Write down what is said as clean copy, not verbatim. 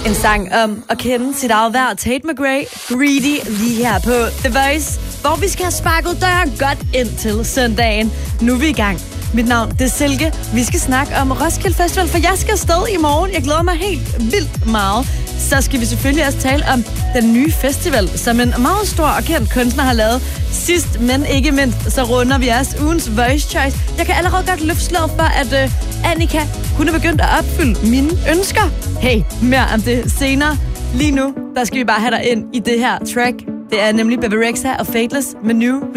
En sang om at kende sit eget værd. Tate McRae, Greedy, lige her på The Voice, hvor vi skal have sparket døren godt ind til søndagen. Nu er vi i gang. Mit navn, det er Silke. Vi skal snakke om Roskilde Festival, for jeg skal afsted i morgen. Jeg glæder mig helt vildt meget. Så skal vi selvfølgelig også tale om den nye festival, som en meget stor og kendt kunstner har lavet. Sidst, men ikke mindst, så runder vi også ugens Voice Choice. Jeg kan allerede godt løfte slået for, at Annika, hun er begyndt at opfylde mine ønsker. Hey, mere om det senere. Lige nu, der skal vi bare have dig ind i det her track. Det er nemlig Bebe Rexha og Faithless med New